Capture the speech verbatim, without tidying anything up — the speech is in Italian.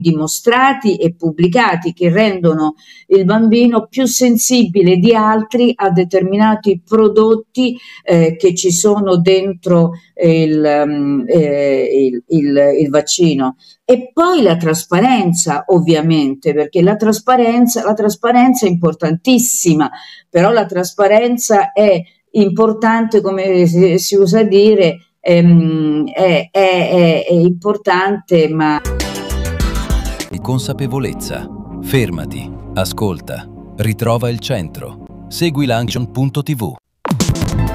dimostrati e pubblicati che rendono il bambino più sensibile di altri a determinati prodotti eh, che ci sono dentro il, um, eh, il, il, il vaccino. E poi la trasparenza, ovviamente, perché la trasparenza, la trasparenza è importantissima, però la trasparenza è importante, come si, si usa dire, ehm, è, è, è, è importante, ma... Consapevolezza. Fermati, ascolta, ritrova il centro. Segui l'action punto tivù.